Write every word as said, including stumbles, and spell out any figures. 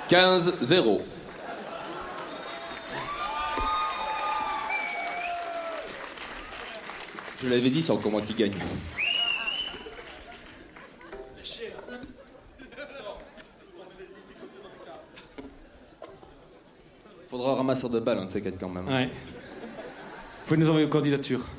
quinze zéro. Je l'avais dit, c'est encore moi qui gagne. Faudra un ramasseur de balles, un de ces quatre quand même. Ouais. Vous pouvez nous envoyer vos candidatures.